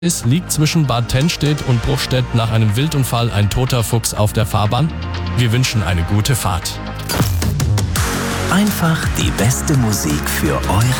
Liegt zwischen Bad Tennstedt und Bruchstedt nach einem Wildunfall ein toter Fuchs auf der Fahrbahn? Wir wünschen eine gute Fahrt. Einfach die beste Musik für eure